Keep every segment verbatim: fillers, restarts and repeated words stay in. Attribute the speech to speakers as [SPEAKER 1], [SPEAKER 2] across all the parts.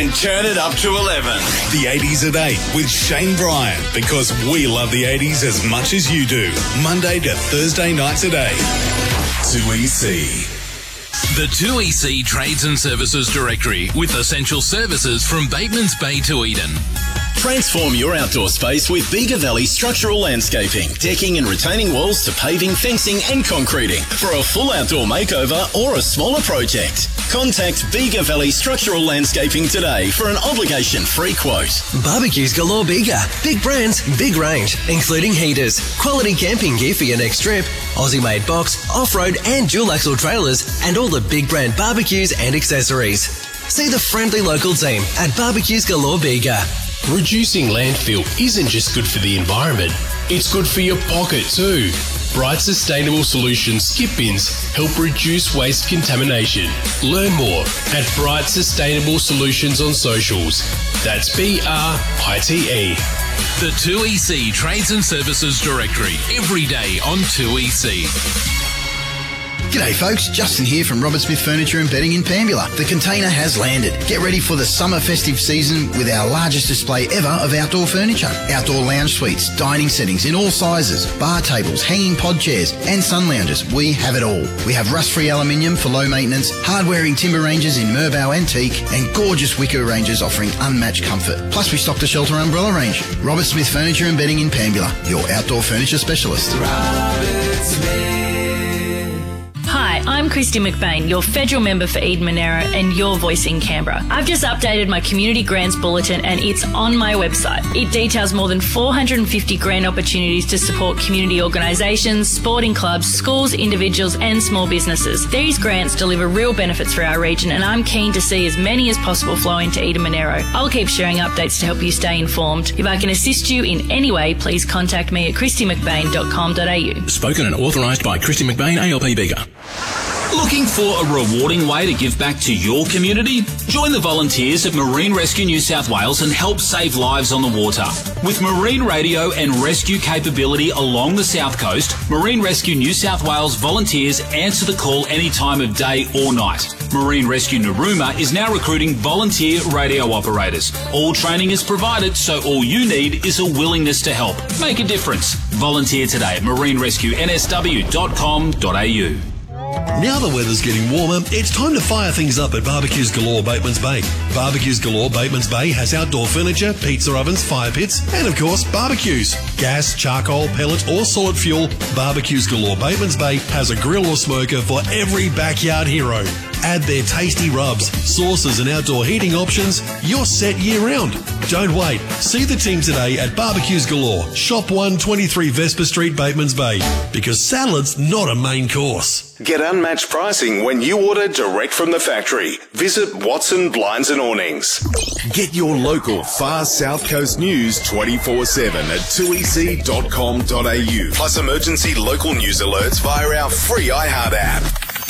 [SPEAKER 1] And turn it up to eleven. The eighties at eight with Shane Bryan, because we love the eighties as much as you do. Monday to Thursday nights at eight. two E C.
[SPEAKER 2] The two E C Trades and Services Directory with essential services from Batemans Bay to Eden.
[SPEAKER 3] Transform your outdoor space with Bega Valley Structural Landscaping, decking and retaining walls to paving, fencing and concreting. For a full outdoor makeover or a smaller project, contact Bega Valley Structural Landscaping today for an obligation-free quote.
[SPEAKER 4] Barbecues galore Bega. Big brands, big range, including heaters, quality camping gear for your next trip, Aussie-made box, off-road and dual axle trailers, and all the big brand barbecues and accessories. See the friendly local team at Barbecues Galore Bega.
[SPEAKER 5] Reducing landfill isn't just good for the environment, it's good for your pocket too. Bright Sustainable Solutions skip bins help reduce waste contamination. Learn more at Bright Sustainable Solutions on socials. That's B R I T E.
[SPEAKER 2] The two E C Trades and Services Directory, every day on two E C.
[SPEAKER 6] G'day folks, Justin here from Robert Smith Furniture and Bedding in Pambula. The container has landed. Get ready for the summer festive season with our largest display ever of outdoor furniture. Outdoor lounge suites, dining settings in all sizes, bar tables, hanging pod chairs and sun lounges. We have it all. We have rust-free aluminium for low maintenance, hard-wearing timber ranges in Merbau Antique and gorgeous wicker ranges offering unmatched comfort. Plus we stock the shelter umbrella range. Robert Smith Furniture and Bedding in Pambula, your outdoor furniture specialist.
[SPEAKER 7] Robert Smith. Hi, I'm Christy McBain, your federal member for Eden Monaro and your voice in Canberra. I've just updated my Community Grants Bulletin and it's on my website. It details more than four hundred fifty grant opportunities to support community organisations, sporting clubs, schools, individuals and small businesses. These grants deliver real benefits for our region and I'm keen to see as many as possible flow into Eden Monaro. I'll keep sharing updates to help you stay informed. If I can assist you in any way, please contact me at christy mcbain dot com dot a u.
[SPEAKER 2] Spoken and authorised by Christy McBain, A L P Bega. Looking for a rewarding way to give back to your community? Join the volunteers at Marine Rescue New South Wales and help save lives on the water. With marine radio and rescue capability along the south coast, Marine Rescue New South Wales volunteers answer the call any time of day or night. Marine Rescue Narooma is now recruiting volunteer radio operators. All training is provided, so all you need is a willingness to help. Make a difference. Volunteer today at marine rescue n s w dot com dot a u.
[SPEAKER 8] Now the weather's getting warmer, it's time to fire things up at Barbecues Galore Batemans Bay. Barbecues Galore Batemans Bay has outdoor furniture, pizza ovens, fire pits, and of course barbecues. Gas, charcoal, pellet or solid fuel, Barbecues Galore Batemans Bay has a grill or smoker for every backyard hero. Add their tasty rubs, sauces and outdoor heating options, you're set year round. Don't wait. See the team today at Barbecues Galore, Shop one twenty-three Vesper Street, Batemans Bay. Because salad's not a main course.
[SPEAKER 1] Get unmatched pricing when you order direct from the factory. Visit Watson Blinds and Awnings. Get your local far South Coast news twenty-four seven at two e c dot com dot a u. Plus emergency local news alerts via our free iHeart app.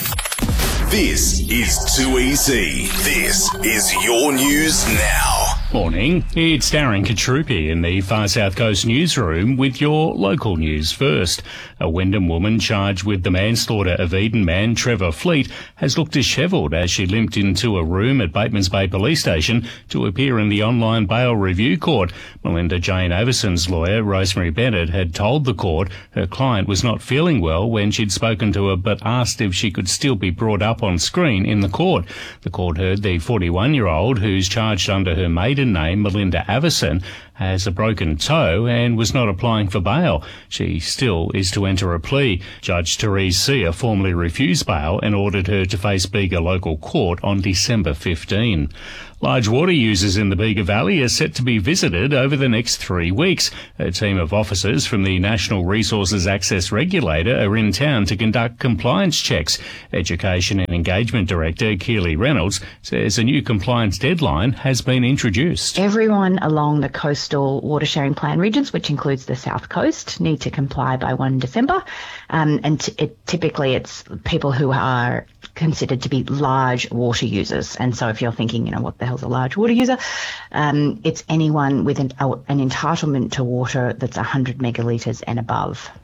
[SPEAKER 1] This is two E C. This is your news now.
[SPEAKER 9] Morning, it's Darren Katrupi in the Far South Coast newsroom with your local news first. A Wyndham woman charged with the manslaughter of Eden man Trevor Fleet has looked dishevelled as she limped into a room at Batemans Bay Police Station to appear in the online bail review court. Melinda Jane Averson's lawyer, Rosemary Bennett, had told the court her client was not feeling well when she'd spoken to her but asked if she could still be brought up on screen in the court. The court heard the forty-one-year-old, who's charged under her maiden name, Melinda Averson, has a broken toe and was not applying for bail. She still is to enter a plea. Judge Therese Sear formally refused bail and ordered her to face Bega local court on December fifteenth. Large water users in the Bega Valley are set to be visited over the next three weeks. A team of officers from the National Resources Access Regulator are in town to conduct compliance checks. Education and Engagement Director Keely Reynolds says a new compliance deadline has been introduced.
[SPEAKER 10] Everyone along the coastal water sharing plan regions, which includes the South Coast, need to comply by first of December. Um, and t- it, typically it's people who are considered to be large water users. And so if you're thinking, you know, what the hell's a large water user? Um, it's anyone with an, uh, an entitlement to water that's one hundred megalitres and above.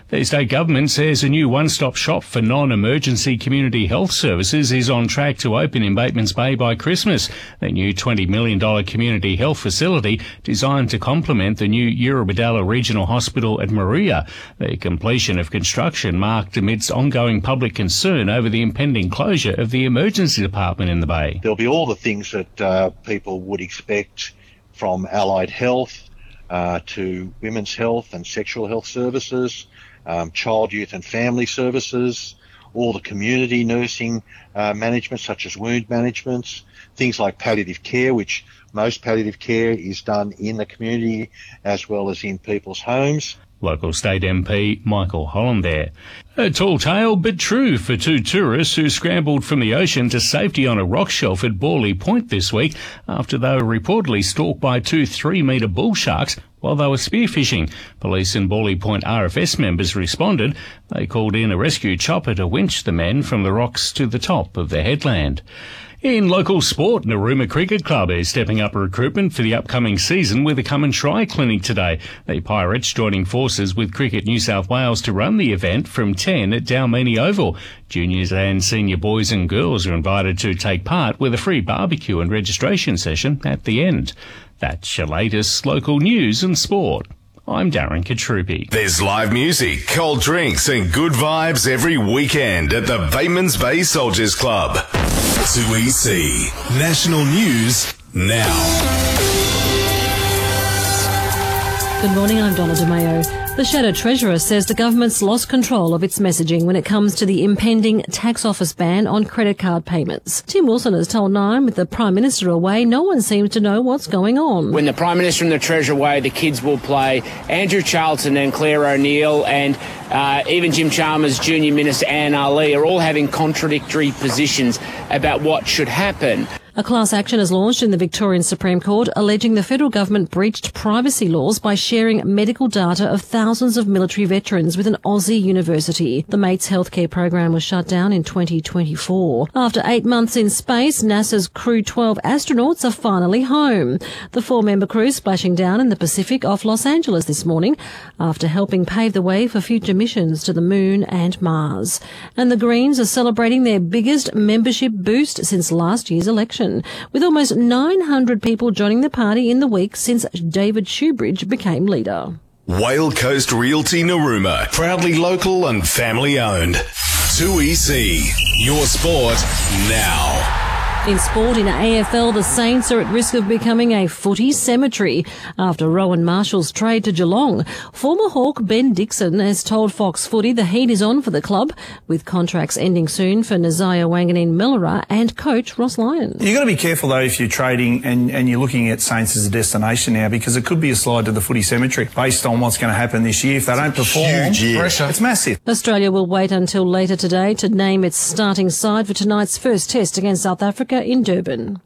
[SPEAKER 9] The state government says a new one-stop shop for non-emergency community health services is on track to open in Batemans Bay by Christmas. The new twenty million dollars community health facility designed to complement the new Eurobodalla Regional Hospital at Maria. The completion of construction marked amidst ongoing public concern over the impending closure of the emergency department in the Bay.
[SPEAKER 11] There'll be all the things that uh, people would expect from allied health uh, to women's health and sexual health services, um, child, youth and family services, all the community nursing uh, management such as wound management, things like palliative care, which most palliative care is done in the community as well as in people's homes.
[SPEAKER 9] Local State M P Michael Holland there. A tall tale, but true for two tourists who scrambled from the ocean to safety on a rock shelf at Borley Point this week after they were reportedly stalked by two three-metre bull sharks while they were spearfishing. Police and Borley Point R F S members responded. They called in a rescue chopper to winch the men from the rocks to the top of the headland. In local sport, Narooma Cricket Club is stepping up recruitment for the upcoming season with a come and try clinic today. The Pirates joining forces with Cricket New South Wales to run the event from ten at Dalmeny Oval. Juniors and senior boys and girls are invited to take part with a free barbecue and registration session at the end. That's your latest local news and sport. I'm Darren Katrupi.
[SPEAKER 1] There's live music, cold drinks and good vibes every weekend at the Batemans Bay Soldiers Club. two E C National News now.
[SPEAKER 12] Good morning, I'm Donna DeMayo. The Shadow Treasurer says the government's lost control of its messaging when it comes to the impending tax office ban on credit card payments. Tim Wilson has told Nine, with the Prime Minister away, no one seems to know what's going on.
[SPEAKER 13] When the Prime Minister and the Treasurer away, the kids will play. Andrew Charlton and Claire O'Neill and uh, even Jim Chalmers, Junior Minister Anne Ali are all having contradictory positions about what should happen.
[SPEAKER 12] A class action is launched in the Victorian Supreme Court alleging the federal government breached privacy laws by sharing medical data of thousands of military veterans with an Aussie university. The Mates healthcare program was shut down in twenty twenty-four. After eight months in space, NASA's Crew twelve astronauts are finally home. The four-member crew splashing down in the Pacific off Los Angeles this morning after helping pave the way for future missions to the Moon and Mars. And the Greens are celebrating their biggest membership boost since last year's election, with almost nine hundred people joining the party in the week since David Shoebridge became leader.
[SPEAKER 1] Whale Coast Realty Narooma, proudly local and family owned. two E C, your sport now.
[SPEAKER 12] In sport, in A F L, the Saints are at risk of becoming a footy cemetery after Rowan Marshall's trade to Geelong. Former Hawk Ben Dixon has told Fox Footy the heat is on for the club, with contracts ending soon for Nazaya Wanganeen-Millera and coach Ross Lyon.
[SPEAKER 14] You've got to be careful, though, if you're trading and, and you're looking at Saints as a destination now, because it could be a slide to the footy cemetery based on what's going to happen this year. If they don't perform, pressure. It's massive.
[SPEAKER 12] Australia will wait until later today to name its starting side for tonight's first test against South Africa in Durban.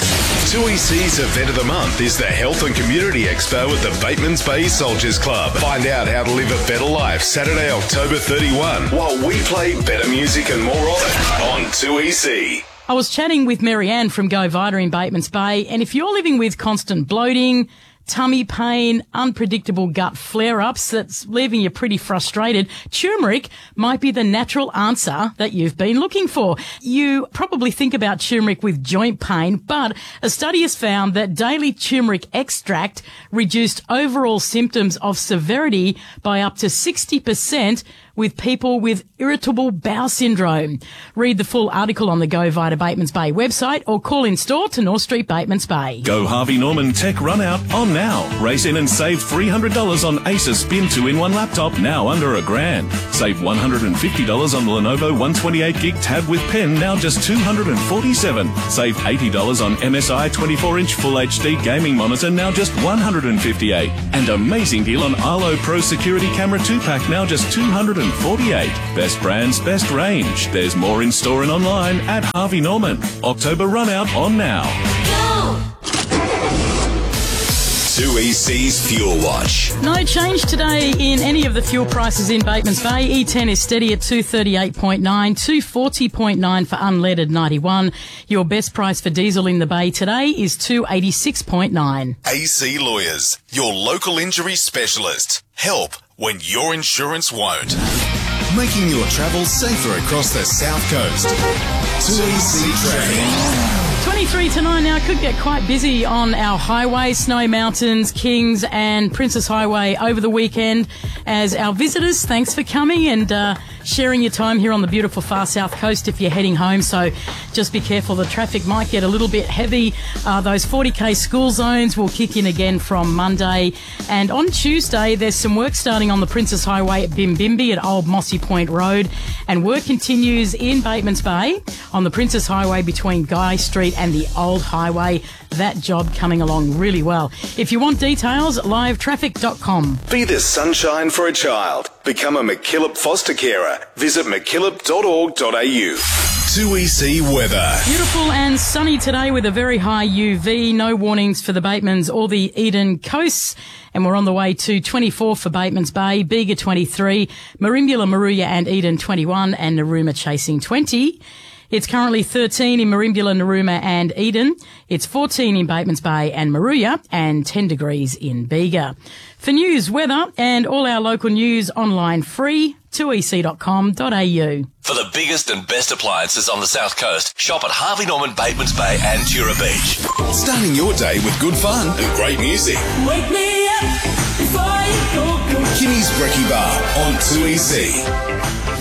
[SPEAKER 1] two E C's event of the month is the Health and Community Expo at the Batemans Bay Soldiers Club. Find out how to live a better life Saturday, October thirty-first, while we play better music and more of it on two E C.
[SPEAKER 15] I was chatting with Marianne from Go Vita in Batemans Bay, and if you're living with constant bloating, tummy pain, unpredictable gut flare-ups that's leaving you pretty frustrated, turmeric might be the natural answer that you've been looking for. You probably think about turmeric with joint pain, but a study has found that daily turmeric extract reduced overall symptoms of severity by up to sixty percent with people with irritable bowel syndrome. Read the full article on the Go Vita Batemans Bay website or call in store to North Street, Batemans Bay.
[SPEAKER 16] Go Harvey Norman Tech Run Out on now. Race in and save three hundred dollars on Acer Spin two in one laptop, now under a grand. Save one hundred fifty dollars on the Lenovo one twenty-eight gig tab with pen, now just two hundred forty-seven dollars. Save eighty dollars on M S I twenty-four inch Full H D gaming monitor, now just one hundred fifty-eight dollars. And amazing deal on Arlo Pro Security Camera two pack, now just two hundred forty-eight dollars. Best brands, best range. There's more in store and online at Harvey Norman. October run out on now.
[SPEAKER 1] Go! two E C's Fuel Watch.
[SPEAKER 15] No change today in any of the fuel prices in Batemans Bay. E ten is steady at two thirty-eight point nine, two forty point nine for unleaded ninety-one. Your best price for diesel in the Bay today is two eighty-six point nine.
[SPEAKER 1] A C Lawyers, your local injury specialist. Help when your insurance won't. Making your travel safer across the South Coast. two E C Traffic.
[SPEAKER 15] twenty-three to nine now. Could get quite busy on our highways, Snowy Mountains, Kings and Princess Highway over the weekend. As our visitors, thanks for coming and uh, sharing your time here on the beautiful far south coast if you're heading home. So just be careful. The traffic might get a little bit heavy. Uh, those forty k school zones will kick in again from Monday. And on Tuesday, there's some work starting on the Princess Highway at Bimbimbi at Old Mossy Point Road. And work continues in Batemans Bay on the Princess Highway between Guy Street and the Old Highway. That job coming along really well. If you want details, live traffic dot com.
[SPEAKER 1] Be the sunshine for a child. Become a McKillop foster carer. Visit mckillop dot org dot a u. two E C weather.
[SPEAKER 15] Beautiful and sunny today with a very high U V. No warnings for the Batemans or the Eden coasts. And we're on the way to twenty-four for Batemans Bay, Bega twenty-three, Merimbula, Moruya and Eden twenty-one, and Narooma chasing twenty. It's currently thirteen in Merimbula, Narooma and Eden. It's fourteen in Batemans Bay and Moruya and ten degrees in Bega. For news, weather and all our local news online free, two e c dot com dot a u.
[SPEAKER 17] For the biggest and best appliances on the South Coast, shop at Harvey Norman, Batemans Bay and Tura Beach.
[SPEAKER 1] Starting your day with good fun and great music.
[SPEAKER 18] Wake me up before you go.
[SPEAKER 1] Kimmy's Brekkie Bar on two E C.